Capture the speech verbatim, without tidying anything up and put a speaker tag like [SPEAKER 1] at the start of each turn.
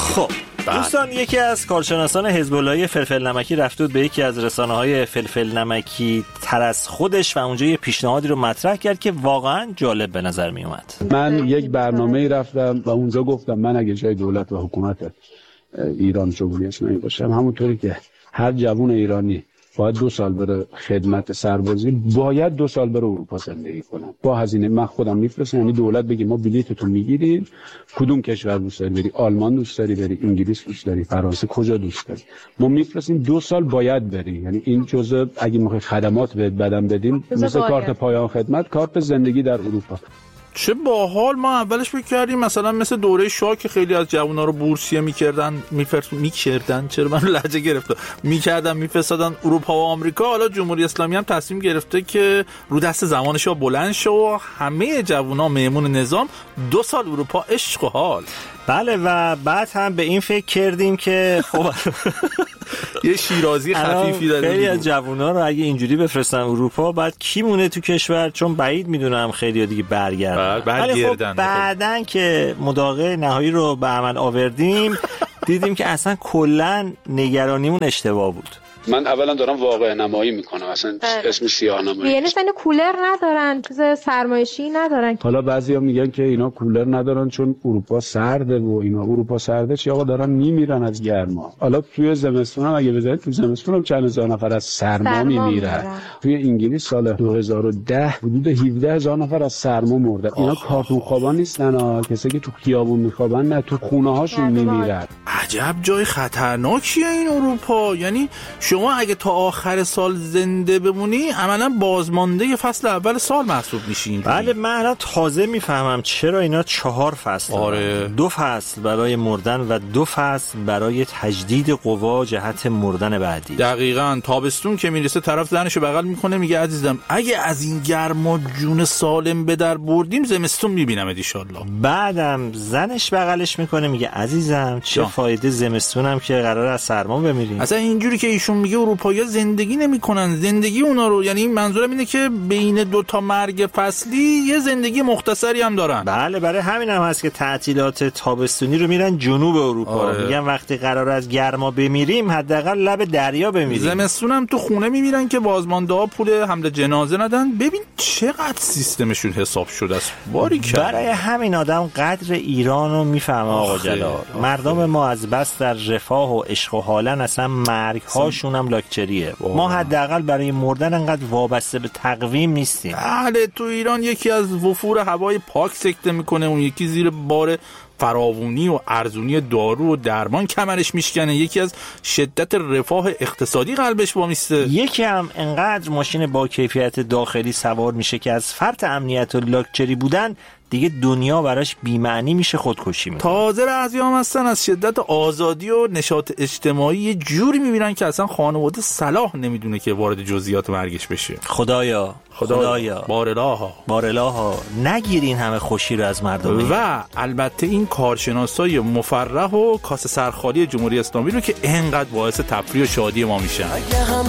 [SPEAKER 1] خب دوستان، یکی از کارشناسان حزب اللهی فلفل نمکی رفت بود به یکی از رسانه‌های فلفل نمکی تر از خودش و اونجا یه پیشنهادی رو مطرح کرد که واقعا جالب به نظر می اومد.
[SPEAKER 2] من یک برنامه‌ای رفتم و اونجا گفتم من اگه جای دولت و حکومت ایران جمهوری اسلامی باشم، همونطوری که هر جوان ایرانی باید دو سال بره خدمت سربازی، باید دو سال بره اروپا زندگی کنم با هزینه. من خودم میفرستم، یعنی دولت بگه ما بلیطتو میگیریم، کدوم کشور دوست داری بری، آلمان دوست داری بری، انگلیس دوست داری، فرانسه، کجا دوست داری، ما میفرستیم دو سال باید بری. یعنی این جزء اگه میخوای خدمات بهت بدم بدیم مثل کارت پایان خدمت، کارت زندگی در اروپا.
[SPEAKER 3] چه باحال. ما اولش فکر کردیم مثلا مثل دوره شاه که خیلی از جوونا رو بورسیه می‌کردن می‌فرستن می‌کردن چرا من لهجه گرفته می‌کردن می‌فرستادن اروپا و آمریکا. حالا جمهوری اسلامی هم تصمیم گرفته که رو دست زمانش ها بلند شه و همه جوونا میمون نظام دو سال اروپا عشق و حال.
[SPEAKER 1] بله و بعد هم به این فکر کردیم که خب
[SPEAKER 3] یه شیرازی خفیفی داره.
[SPEAKER 1] خیلی از جوونا رو اگه اینجوری بفرستن اروپا بعد کی مونه تو کشور؟ چون بعید میدونم خیلی دیگه برگردن.
[SPEAKER 3] برگردن.
[SPEAKER 1] خب بعدن که مداقه نهایی رو به عمل آوردیم دیدیم که اصلا کلا نگرانیمون اشتباه بود.
[SPEAKER 2] من اولا دارم واقع نمایی میکنم، اصلا اسم سیاه نمایی.
[SPEAKER 4] یعنی اصلا کولر ندارن، چیز سرمایشی ندارن.
[SPEAKER 2] حالا بعضیا میگن که اینا کولر ندارن چون اروپا سرده و اینا. اروپا سرده چی آقا؟ دارن میمیرن از گرما. حالا توی زمستون هم اگه بذارید تو زمستون هم چند هزار نفر از سرما میمیرن. توی انگلیس سال دو هزار و ده حدود هفده هزار نفر از سرما مردن. اینا کارتون خوابا نیستن ها، کسایی که تو خیابون میخوابن نه، تو خونه هاشون میمیرن.
[SPEAKER 3] عجب جای خطرناکیه این اروپا. یعنی شما اگه تا آخر سال زنده بمونی عملا بازمانده فصل اول سال محسوب میشین.
[SPEAKER 1] بله من الان تازه میفهمم چرا اینا چهار فصل.
[SPEAKER 3] آره.
[SPEAKER 1] دو فصل برای مردن و دو فصل برای تجدید قوا جهت مردن بعدی.
[SPEAKER 3] دقیقاً. تابستون که میرسه طرف زنشو بغل میکنه میگه عزیزم اگه از این گرما جون سالم به در بردیم زمستون میبینمت ان شاء الله.
[SPEAKER 1] بعدم زنش بغلش میکنه میگه عزیزم چه فایده زمستونم که قراره از سرما بمیریم.
[SPEAKER 3] اصلا اینجوری که ایشون میگه اروپایی‌ها زندگی نمی‌کنن، زندگی اونا رو، یعنی منظورم اینه که بین دو تا مرگ فصلی یه زندگی مختصری هم دارن.
[SPEAKER 1] بله برای همین هم هست که تعطیلات تابستونی رو میرن جنوب اروپا. آره. میگن وقتی قرار از گرما بمیریم حداقل لب دریا بمیریم.
[SPEAKER 3] زمستون هم تو خونه میمیرن که بازمانده‌ها پول حمل جنازه ندن. ببین چقدر سیستمشون حساب شده است. باریکلا.
[SPEAKER 1] برای همین آدم قدر ایران رو میفهمه آقا جلال. مردم ما از بس در رفاه و عشق و حالن اصلا مرگ هاشون هم لاکچریه. ما حداقل برای مردن انقدر وابسته به تقویم نیستیم.
[SPEAKER 3] بله تو ایران یکی از وفور هوای پاک سکته میکنه، اون یکی زیر بار فراوانی و ارزونی دارو و درمان کمرش میشکنه، یکی از شدت رفاه اقتصادی قلبش وامیسته،
[SPEAKER 1] یکی هم انقدر ماشین با کیفیت داخلی سوار میشه که از فرط امنیت و لاکچری بودن دیگه دنیا براش بی‌معنی میشه، خودکشی میکنه.
[SPEAKER 3] تازه بعضی‌ها هم هستن از شدت آزادی و نشاط اجتماعی یه جوری میبینن که اصلا خانواده صلاح نمیدونه که وارد جزئیات مرگش بشه.
[SPEAKER 1] خدایا خدایا
[SPEAKER 3] بارالها
[SPEAKER 1] بارالها نگیرین همه خوشی رو از مردم.
[SPEAKER 3] و البته این کارشناسای مفرح و کاسه سرخالی جمهوری اسلامی رو که اینقدر باعث تفریح و شادی ما میشن.
[SPEAKER 5] اگه هم